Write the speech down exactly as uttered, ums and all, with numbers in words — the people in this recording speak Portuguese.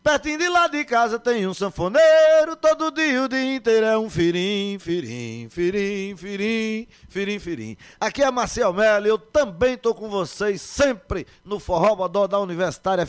Pertinho de lá de casa tem um sanfoneiro, todo dia o dia inteiro é um firim, firim, firim, firim, firim, firim. Aqui é Marcel Melo, eu também tô com vocês sempre no Forró Bodó da Universitária